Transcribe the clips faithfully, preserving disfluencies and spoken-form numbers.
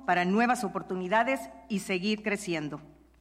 para nuevas oportunidades y seguir creciendo.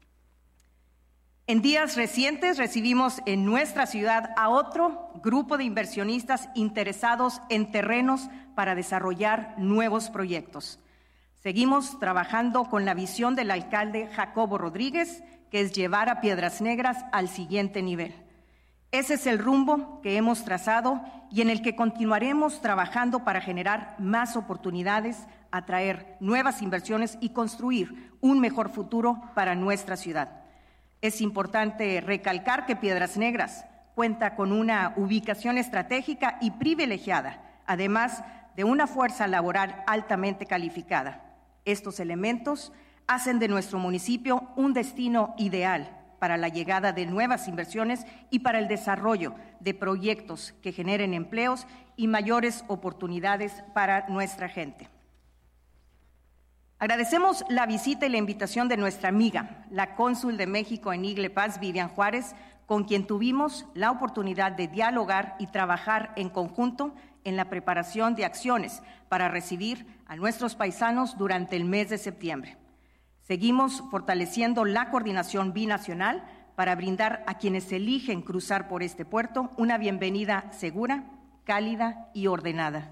En días recientes recibimos en nuestra ciudad a otro grupo de inversionistas interesados en terrenos para desarrollar nuevos proyectos. Seguimos trabajando con la visión del alcalde Jacobo Rodríguez, que es llevar a Piedras Negras al siguiente nivel. Ese es el rumbo que hemos trazado y en el que continuaremos trabajando para generar más oportunidades, atraer nuevas inversiones y construir un mejor futuro para nuestra ciudad. Es importante recalcar que Piedras Negras cuenta con una ubicación estratégica y privilegiada, además de una fuerza laboral altamente calificada. Estos elementos hacen de nuestro municipio un destino ideal para la llegada de nuevas inversiones y para el desarrollo de proyectos que generen empleos y mayores oportunidades para nuestra gente. Agradecemos la visita y la invitación de nuestra amiga, la cónsul de México en Igle Paz, Vivian Juárez, con quien tuvimos la oportunidad de dialogar y trabajar en conjunto en la preparación de acciones para recibir a nuestros paisanos durante el mes de septiembre. Seguimos fortaleciendo la coordinación binacional para brindar a quienes eligen cruzar por este puerto una bienvenida segura, cálida y ordenada.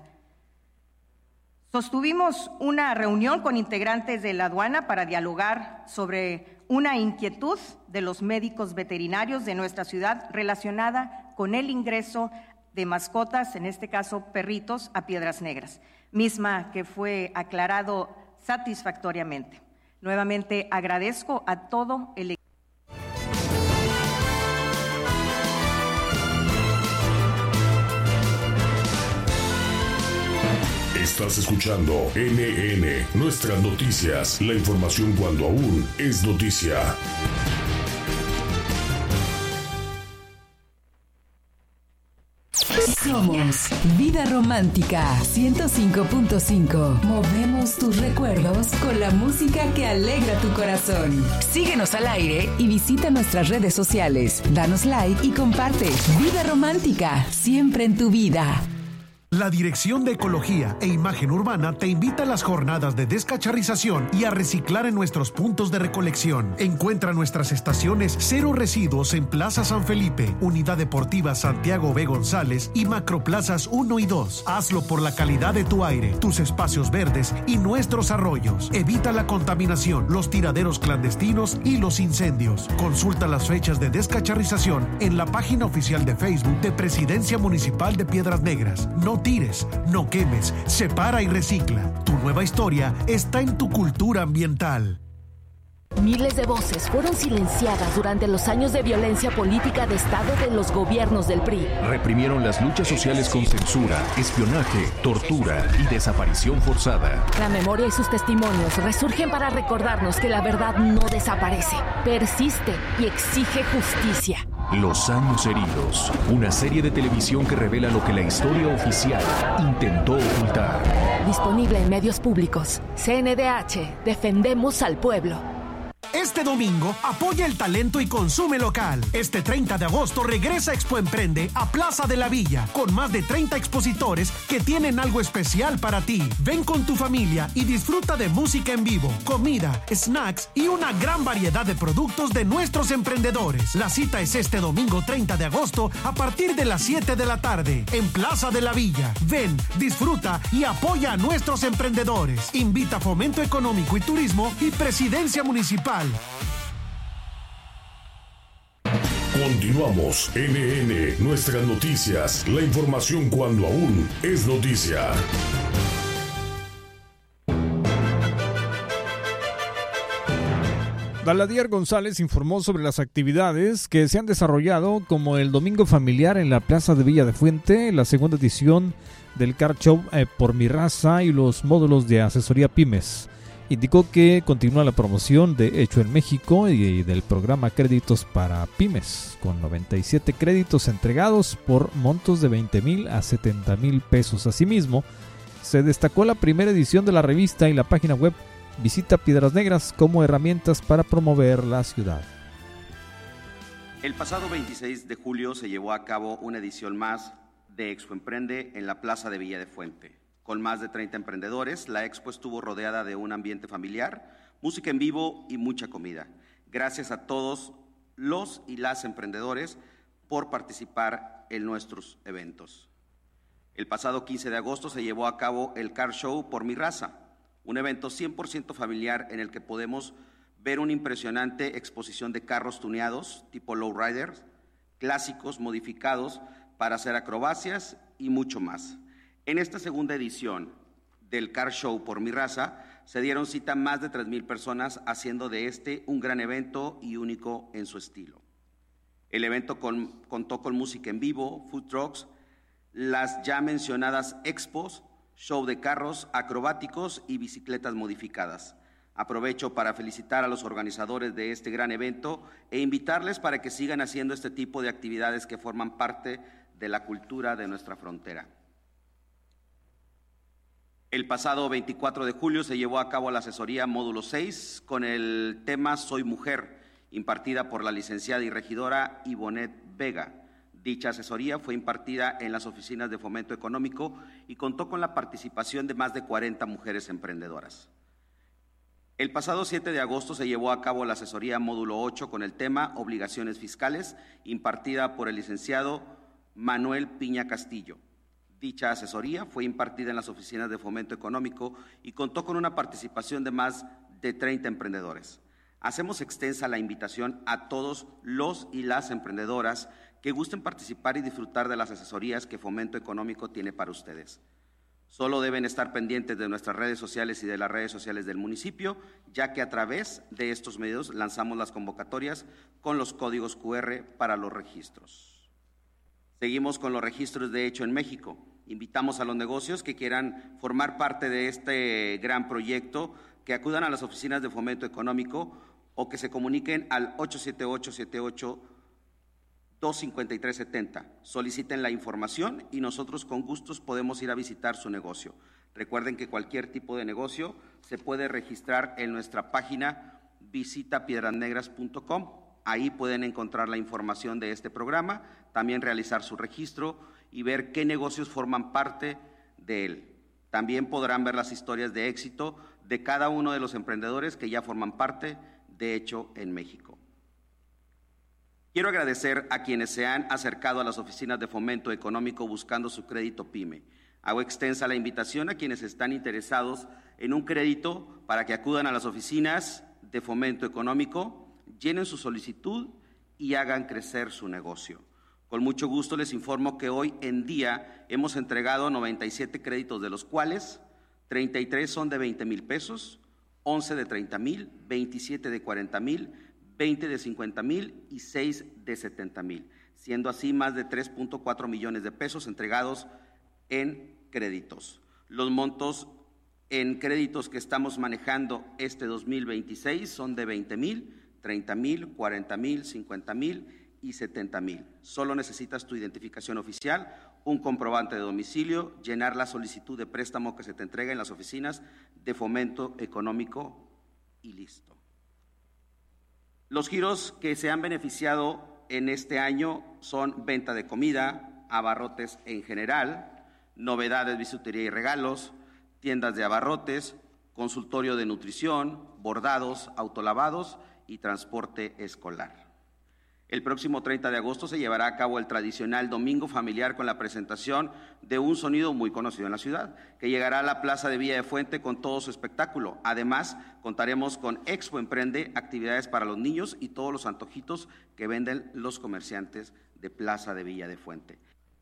Sostuvimos una reunión con integrantes de la aduana para dialogar sobre una inquietud de los médicos veterinarios de nuestra ciudad relacionada con el ingreso de mascotas, en este caso perritos, a Piedras Negras, misma que fue aclarado satisfactoriamente. Nuevamente agradezco a todo el equipo. Estás escuchando N N, Nuestras Noticias, la información cuando aún es noticia. Somos Vida Romántica ciento cinco punto cinco. Movemos tus recuerdos con la música que alegra tu corazón. Síguenos al aire y visita nuestras redes sociales. Danos like y comparte. Vida Romántica, siempre en tu vida. La Dirección de Ecología e Imagen Urbana te invita a las jornadas de descacharrización y a reciclar en nuestros puntos de recolección. Encuentra nuestras estaciones Cero Residuos en Plaza San Felipe, Unidad Deportiva Santiago B. González y Macroplazas uno y dos. Hazlo por la calidad de tu aire, tus espacios verdes y nuestros arroyos. Evita la contaminación, los tiraderos clandestinos y los incendios. Consulta las fechas de descacharrización en la página oficial de Facebook de Presidencia Municipal de Piedras Negras. No tires, no quemes, separa y recicla. Tu nueva historia está en tu cultura ambiental. Miles de voces fueron silenciadas durante los años de violencia política de Estado de los gobiernos del P R I. Reprimieron las luchas sociales con censura, espionaje, tortura y desaparición forzada. La memoria y sus testimonios resurgen para recordarnos que la verdad no desaparece, persiste y exige justicia. Los años heridos, una serie de televisión que revela lo que la historia oficial intentó ocultar. Disponible en medios públicos. C N D H, defendemos al pueblo. Este domingo, apoya el talento y consume local. Este treinta de agosto regresa Expo Emprende a Plaza de la Villa, con más de treinta expositores que tienen algo especial para ti. Ven con tu familia y disfruta de música en vivo, comida, snacks y una gran variedad de productos de nuestros emprendedores. La cita es este domingo treinta de agosto a partir de las siete de la tarde, en Plaza de la Villa. Ven, disfruta y apoya a nuestros emprendedores. Invita a Fomento Económico y Turismo y Presidencia Municipal. Continuamos. N N, Nuestras Noticias, la información cuando aún es noticia. Daladier González informó sobre las actividades que se han desarrollado, como el Domingo Familiar en la Plaza de Villa de Fuente, la segunda edición del Car Show eh, por mi raza y los módulos de asesoría Pymes. Indicó que continúa la promoción de Hecho en México y del programa Créditos para Pymes, con noventa y siete créditos entregados por montos de veinte mil a setenta mil pesos. Asimismo, se destacó la primera edición de la revista y la página web Visita Piedras Negras como herramientas para promover la ciudad. El pasado veintiséis de julio se llevó a cabo una edición más de Expo Emprende en la Plaza de Villa de Fuente, con más de treinta emprendedores. La expo estuvo rodeada de un ambiente familiar, música en vivo y mucha comida. Gracias a todos los y las emprendedores por participar en nuestros eventos. El pasado quince de agosto se llevó a cabo el Car Show por mi raza, un evento cien por ciento familiar en el que podemos ver una impresionante exposición de carros tuneados tipo lowriders, clásicos modificados para hacer acrobacias y mucho más. En esta segunda edición del Car Show por mi raza se dieron cita más de tres mil personas, haciendo de este un gran evento y único en su estilo. El evento con, contó con música en vivo, food trucks, las ya mencionadas expos, show de carros acrobáticos y bicicletas modificadas. Aprovecho para felicitar a los organizadores de este gran evento e invitarles para que sigan haciendo este tipo de actividades que forman parte de la cultura de nuestra frontera. El pasado veinticuatro de julio se llevó a cabo la asesoría módulo seis con el tema Soy Mujer, impartida por la licenciada y regidora Ivonet Vega. Dicha asesoría fue impartida en las oficinas de Fomento Económico y contó con la participación de más de cuarenta mujeres emprendedoras. El pasado siete de agosto se llevó a cabo la asesoría módulo ocho con el tema Obligaciones Fiscales, impartida por el licenciado Manuel Piña Castillo. Dicha asesoría fue impartida en las oficinas de Fomento Económico y contó con una participación de más de treinta emprendedores. Hacemos extensa la invitación a todos los y las emprendedoras que gusten participar y disfrutar de las asesorías que Fomento Económico tiene para ustedes. Solo deben estar pendientes de nuestras redes sociales y de las redes sociales del municipio, ya que a través de estos medios lanzamos las convocatorias con los códigos cu erre para los registros. Seguimos con los registros de hecho en México. Invitamos a los negocios que quieran formar parte de este gran proyecto que acudan a las oficinas de Fomento Económico o que se comuniquen al ocho siete ocho, siete ocho, dos cinco tres siete cero. Soliciten la información y nosotros con gustos podemos ir a visitar su negocio. Recuerden que cualquier tipo de negocio se puede registrar en nuestra página visita piedras negras punto com. Ahí pueden encontrar la información de este programa, también realizar su registro y ver qué negocios forman parte de él. También podrán ver las historias de éxito de cada uno de los emprendedores que ya forman parte de Hecho en México. Quiero agradecer a quienes se han acercado a las oficinas de Fomento Económico buscando su crédito PYME. Hago extensa la invitación a quienes están interesados en un crédito para que acudan a las oficinas de Fomento Económico, llenen su solicitud y hagan crecer su negocio. Con mucho gusto les informo que hoy en día hemos entregado noventa y siete créditos, de los cuales treinta y tres son de veinte mil pesos, once de treinta mil, veintisiete de cuarenta mil, veinte de cincuenta mil y seis de setenta mil, siendo así más de tres punto cuatro millones de pesos entregados en créditos. Los montos en créditos que estamos manejando este dos mil veintiséis son de veinte mil, treinta mil, cuarenta mil, cincuenta mil y setenta mil. Solo necesitas tu identificación oficial, un comprobante de domicilio, llenar la solicitud de préstamo que se te entrega en las oficinas de Fomento Económico y listo. Los giros que se han beneficiado en este año son venta de comida, abarrotes en general, novedades, bisutería y regalos, tiendas de abarrotes, consultorio de nutrición, bordados, autolavados y transporte escolar. El próximo treinta de agosto se llevará a cabo el tradicional Domingo Familiar con la presentación de un sonido muy conocido en la ciudad, que llegará a la Plaza de Villa de Fuente con todo su espectáculo. Además, contaremos con Expo Emprende, actividades para los niños y todos los antojitos que venden los comerciantes de Plaza de Villa de Fuente.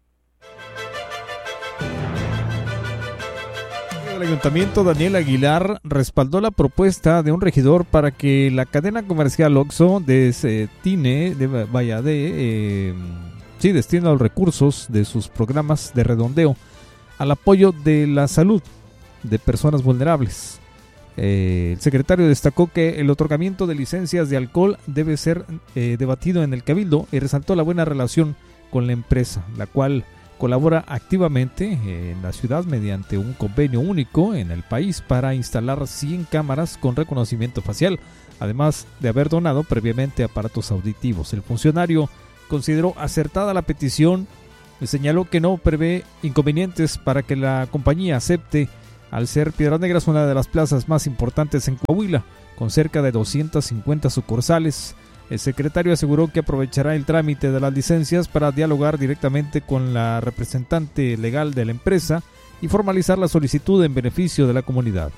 El Ayuntamiento Daniel Aguilar respaldó la propuesta de un regidor para que la cadena comercial Oxxo destine, de, vaya, de, eh, sí, destine los recursos de sus programas de redondeo al apoyo de la salud de personas vulnerables. Eh, el secretario destacó que el otorgamiento de licencias de alcohol debe ser eh, debatido en el Cabildo y resaltó la buena relación con la empresa, la cual colabora activamente en la ciudad mediante un convenio único en el país para instalar cien cámaras con reconocimiento facial, además de haber donado previamente aparatos auditivos. El funcionario consideró acertada la petición señaló que no prevé inconvenientes para que la compañía acepte, al ser Piedras Negras una de las plazas más importantes en Coahuila, con cerca de doscientas cincuenta sucursales. El secretario aseguró que aprovechará el trámite de las licencias para dialogar directamente con la representante legal de la empresa y formalizar la solicitud en beneficio de la comunidad.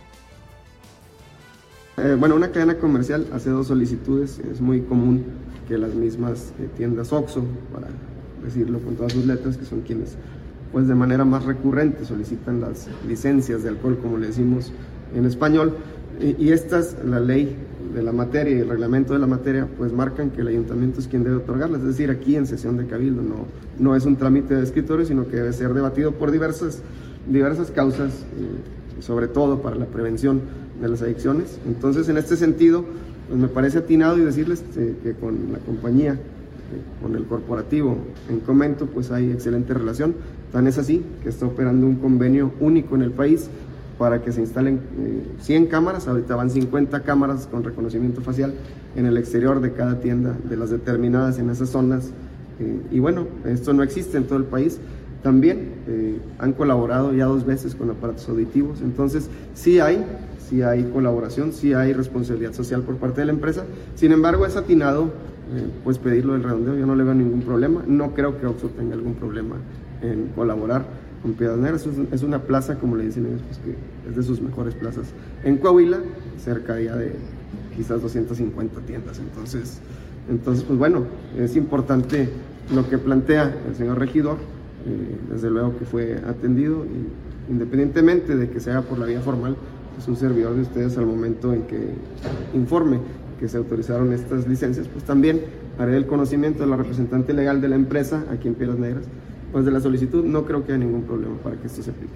Eh, bueno, una cadena comercial hace dos solicitudes. Es muy común que las mismas eh, tiendas Oxxo, para decirlo con todas sus letras, que son quienes pues de manera más recurrente solicitan las licencias de alcohol, como le decimos en español, y, y estas, la ley de la materia y el reglamento de la materia, pues marcan que el ayuntamiento es quien debe otorgarlas. Es decir, aquí en sesión de cabildo no, no es un trámite de escritorio, sino que debe ser debatido por diversas, diversas causas, eh, sobre todo para la prevención de las adicciones. Entonces, en este sentido, pues me parece atinado y decirles eh, que con la compañía, eh, con el corporativo en Comento, pues hay excelente relación. Tan es así que está operando un convenio único en el país para que se instalen eh, cien cámaras. Ahorita van cincuenta cámaras con reconocimiento facial en el exterior de cada tienda, de las determinadas en esas zonas. Eh, y bueno, esto no existe en todo el país. También eh, han colaborado ya dos veces con aparatos auditivos. Entonces, sí hay, sí hay colaboración, sí hay responsabilidad social por parte de la empresa. Sin embargo, es atinado eh, pues pedirlo del redondeo. Yo no le veo ningún problema. No creo que Oxxo tenga algún problema en colaborar con Piedras Negras. Es una plaza, como le dicen ellos, pues que es de sus mejores plazas en Coahuila, cerca ya de quizás doscientas cincuenta tiendas. Entonces, entonces pues bueno, es importante lo que plantea el señor regidor. Eh, desde luego que fue atendido, y independientemente de que sea por la vía formal, es un servidor de ustedes al momento en que informe que se autorizaron estas licencias, pues también haré el conocimiento de la representante legal de la empresa aquí en Piedras Negras, pues de la solicitud. No creo que haya ningún problema para que esto se aplique.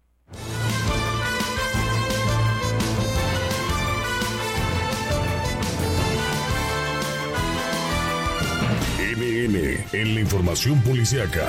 N N en la información policiaca.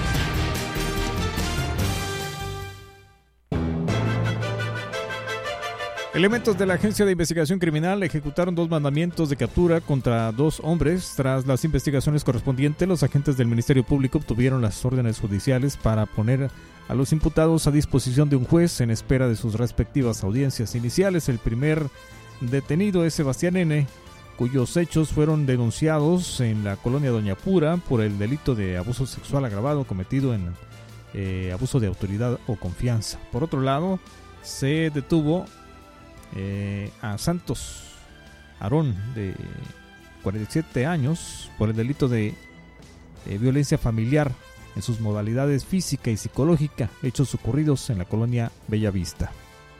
Elementos de la Agencia de Investigación Criminal ejecutaron dos mandamientos de captura contra dos hombres. Tras las investigaciones correspondientes, los agentes del Ministerio Público obtuvieron las órdenes judiciales para poner a los imputados a disposición de un juez en espera de sus respectivas audiencias iniciales. El primer detenido es Sebastián N., cuyos hechos fueron denunciados en la colonia Doña Pura por el delito de abuso sexual agravado cometido en eh, abuso de autoridad o confianza. Por otro lado, se detuvo Eh, a Santos Aarón, de cuarenta y siete años, por el delito de eh, violencia familiar en sus modalidades física y psicológica, hechos ocurridos en la colonia Bellavista.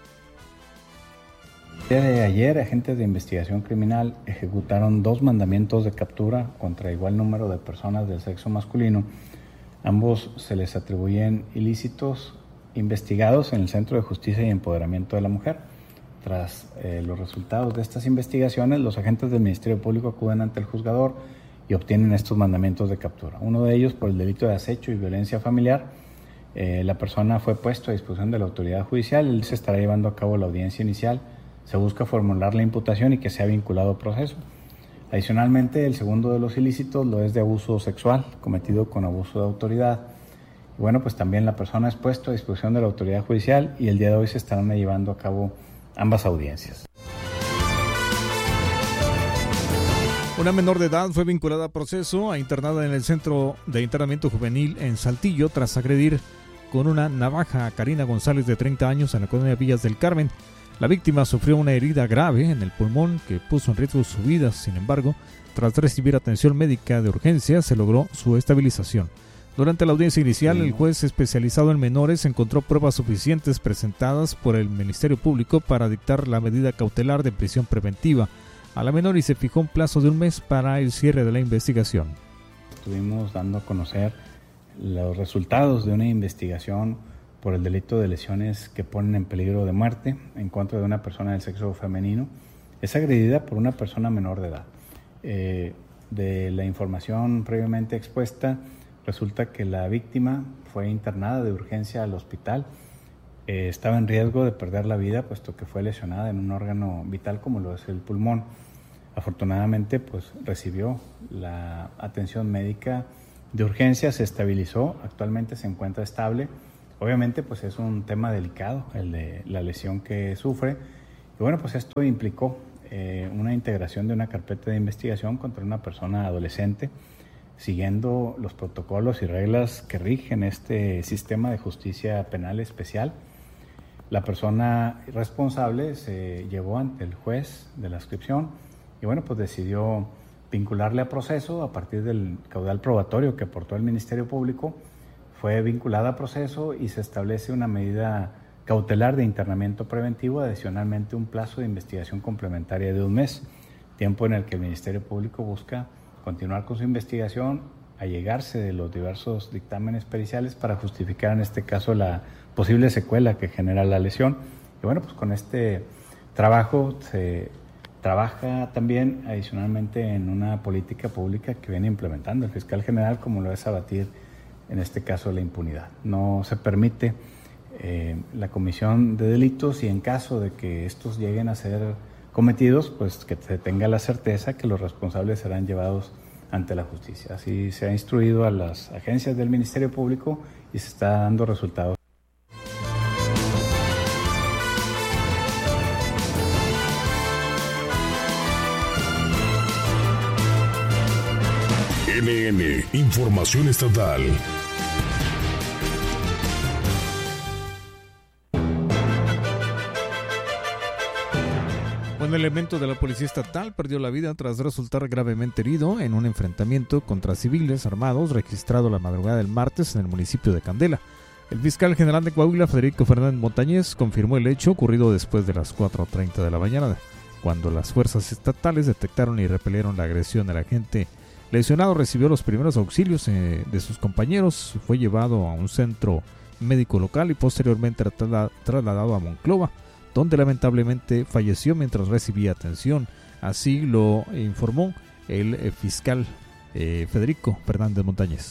El día de ayer, agentes de investigación criminal ejecutaron dos mandamientos de captura contra igual número de personas del sexo masculino. Ambos se les atribuyen ilícitos investigados en el Centro de Justicia y Empoderamiento de la Mujer. Tras eh, los resultados de estas investigaciones, los agentes del Ministerio Público acuden ante el juzgador y obtienen estos mandamientos de captura. Uno de ellos por el delito de acecho y violencia familiar. Eh, la persona fue puesto a disposición de la autoridad judicial. Él se estará llevando a cabo la audiencia inicial. Se busca formular la imputación y que sea vinculado al proceso. Adicionalmente, el segundo de los ilícitos lo es de abuso sexual cometido con abuso de autoridad. Y bueno, pues también la persona es puesto a disposición de la autoridad judicial y el día de hoy se estarán llevando a cabo ambas audiencias. Una menor de edad fue vinculada a proceso a internada en el Centro de Internamiento Juvenil en Saltillo tras agredir con una navaja a Karina González, de treinta años, en la colonia Villas del Carmen. La víctima sufrió una herida grave en el pulmón que puso en riesgo su vida. Sin embargo, tras recibir atención médica de urgencia, se logró su estabilización. Durante la audiencia inicial, el juez especializado en menores encontró pruebas suficientes presentadas por el Ministerio Público para dictar la medida cautelar de prisión preventiva a la menor y se fijó un plazo de un mes para el cierre de la investigación. Estuvimos dando a conocer los resultados de una investigación por el delito de lesiones que ponen en peligro de muerte en contra de una persona del sexo femenino. Es agredida por una persona menor de edad. Eh, de la información previamente expuesta, resulta que la víctima fue internada de urgencia al hospital. Eh, estaba en riesgo de perder la vida, puesto que fue lesionada en un órgano vital como lo es el pulmón. Afortunadamente, pues recibió la atención médica de urgencia se estabilizó, actualmente se encuentra estable. Obviamente pues es un tema delicado el de la lesión que sufre y bueno, pues esto implicó eh, una integración de una carpeta de investigación contra una persona adolescente siguiendo los protocolos y reglas que rigen este sistema de justicia penal especial. La persona responsable se llevó ante el juez de la adscripción y bueno, pues decidió vincularle a proceso a partir del caudal probatorio que aportó el Ministerio Público. Fue vinculada a proceso y se establece una medida cautelar de internamiento preventivo, adicionalmente un plazo de investigación complementaria de un mes, tiempo en el que el Ministerio Público busca continuar con su investigación, allegarse de los diversos dictámenes periciales para justificar en este caso la posible secuela que genera la lesión. Y bueno, pues con este trabajo se trabaja también adicionalmente en una política pública que viene implementando el fiscal general, como lo es abatir en este caso la impunidad. No se permite eh, la comisión de delitos y en caso de que estos lleguen a ser cometidos, pues que se tenga la certeza que los responsables serán llevados ante la justicia. Así se ha instruido a las agencias del Ministerio Público y se está dando resultados. N N, Información Estatal. Un elemento de la Policía Estatal perdió la vida tras resultar gravemente herido en un enfrentamiento contra civiles armados registrado la madrugada del martes en el municipio de Candela. El fiscal general de Coahuila, Federico Fernández Montañez, confirmó el hecho ocurrido después de las cuatro treinta de la mañana, cuando las fuerzas estatales detectaron y repelieron la agresión del agente lesionado. Recibió los primeros auxilios eh, de sus compañeros, fue llevado a un centro médico local y posteriormente trasladado a Monclova, donde lamentablemente falleció mientras recibía atención. Así lo informó el eh, fiscal eh, Federico Fernández Montañez.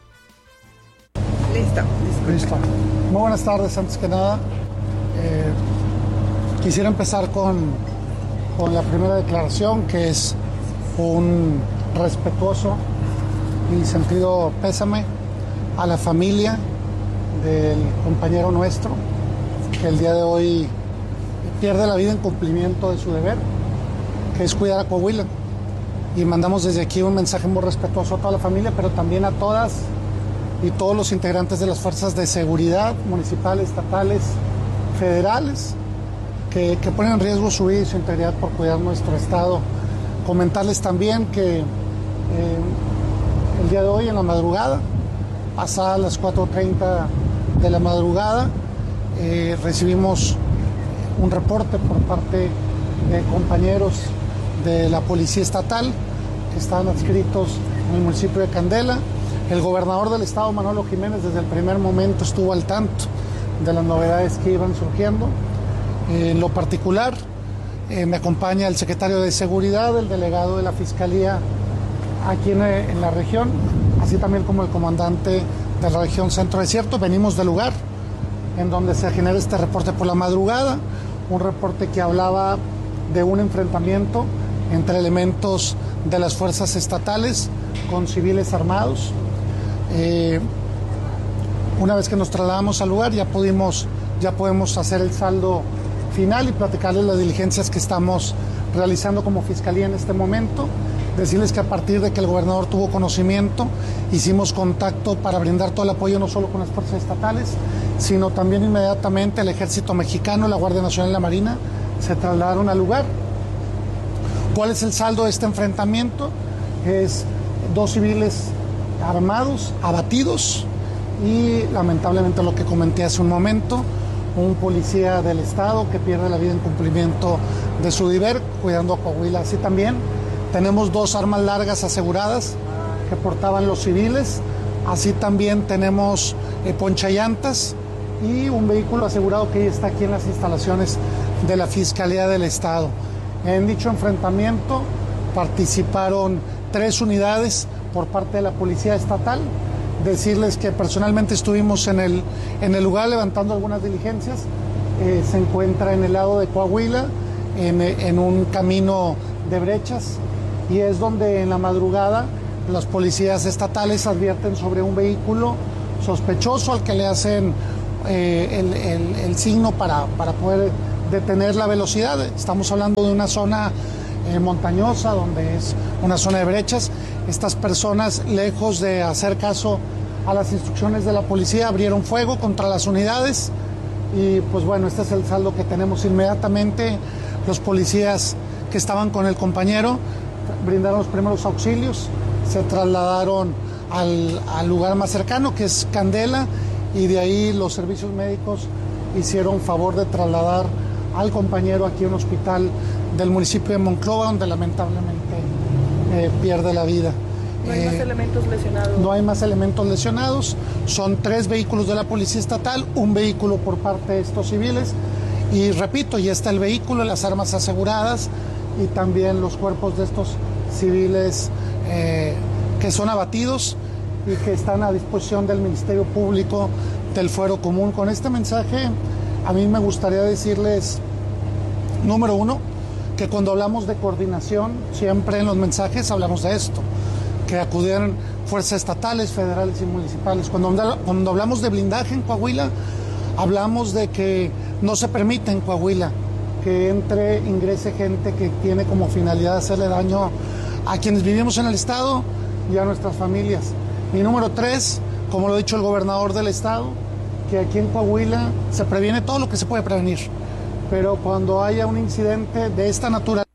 Listo. Listo. Muy buenas tardes. Antes que nada, eh, quisiera empezar con, con la primera declaración, que es un respetuoso y sentido pésame a la familia del compañero nuestro, que el día de hoy pierde la vida en cumplimiento de su deber, que es cuidar a Coahuila. Y mandamos desde aquí un mensaje muy respetuoso a toda la familia, pero también a todas y todos los integrantes de las fuerzas de seguridad municipales, estatales, federales, que, que ponen en riesgo su vida y su integridad por cuidar nuestro estado. Comentarles también que eh, el día de hoy, en la madrugada, pasadas las cuatro treinta de la madrugada, eh, recibimos un reporte por parte de compañeros de la Policía Estatal que están adscritos en el municipio de Candela. El gobernador del estado, Manolo Jiménez, desde el primer momento estuvo al tanto de las novedades que iban surgiendo. En lo particular, eh, me acompaña el secretario de Seguridad, el delegado de la Fiscalía aquí en, en la región, así también como el comandante de la región Centro Desierto. Venimos del lugar en donde se genera este reporte por la madrugada, un reporte que hablaba de un enfrentamiento entre elementos de las fuerzas estatales con civiles armados. Eh, una vez que nos trasladamos al lugar ya pudimos, ya podemos hacer el saldo final y platicarles las diligencias que estamos realizando como Fiscalía en este momento. Decirles que a partir de que el gobernador tuvo conocimiento, hicimos contacto para brindar todo el apoyo no solo con las fuerzas estatales, sino también inmediatamente el Ejército Mexicano, la Guardia Nacional y la Marina se trasladaron al lugar. ¿Cuál es el saldo de este enfrentamiento? Es dos civiles armados, abatidos, y lamentablemente lo que comenté hace un momento, un policía del estado que pierde la vida en cumplimiento de su deber, cuidando a Coahuila. Así también tenemos dos armas largas aseguradas que portaban los civiles, así también tenemos eh, ponchallantas y un vehículo asegurado que ya está aquí en las instalaciones de la Fiscalía del Estado. En dicho enfrentamiento participaron tres unidades por parte de la Policía Estatal. Decirles que personalmente estuvimos en el, en el lugar levantando algunas diligencias. Eh, se encuentra en el lado de Coahuila, en, en un camino de brechas, y es donde en la madrugada los policías estatales advierten sobre un vehículo sospechoso al que le hacen eh, el, el, el signo para, para poder detener la velocidad. Estamos hablando de una zona eh, montañosa, donde es una zona de brechas. Estas personas, lejos de hacer caso a las instrucciones de la policía, abrieron fuego contra las unidades y pues bueno, este es el saldo que tenemos inmediatamente. Los policías que estaban con el compañero brindaron los primeros auxilios, se trasladaron al, al lugar más cercano, que es Candela, y de ahí los servicios médicos hicieron favor de trasladar al compañero aquí a un hospital del municipio de Monclova, donde lamentablemente eh, pierde la vida. ¿No hay más eh, elementos lesionados? No hay más elementos lesionados. Son tres vehículos de la Policía Estatal, un vehículo por parte de estos civiles. Y repito, ya está el vehículo, las armas aseguradas y también los cuerpos de estos civiles eh, que son abatidos y que están a disposición del Ministerio Público del Fuero Común. Con este mensaje, a mí me gustaría decirles, número uno, que cuando hablamos de coordinación, siempre en los mensajes hablamos de esto, que acudieran fuerzas estatales, federales y municipales. Cuando, cuando hablamos de blindaje en Coahuila, hablamos de que no se permite en Coahuila que entre, ingrese gente que tiene como finalidad hacerle daño a quienes vivimos en el estado y a nuestras familias. Y número tres, como lo ha dicho el gobernador del estado, que aquí en Coahuila se previene todo lo que se puede prevenir, pero cuando haya un incidente de esta naturaleza,